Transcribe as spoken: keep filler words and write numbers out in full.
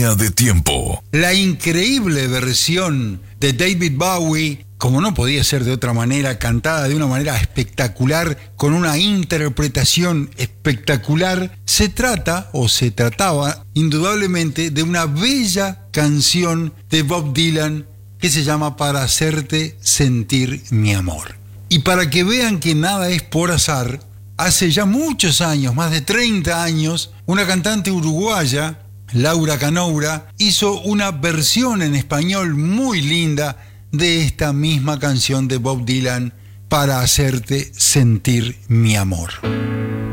Línea de tiempo. La increíble versión de David Bowie, como no podía ser de otra manera, cantada de una manera espectacular, con una interpretación espectacular. Se trata, o se trataba, indudablemente, de una bella canción de Bob Dylan que se llama Para hacerte sentir mi amor. Y para que vean que nada es por azar, hace ya muchos años, más de treinta años, una cantante uruguaya, Laura Canoura, hizo una versión en español muy linda de esta misma canción de Bob Dylan, Para hacerte sentir mi amor.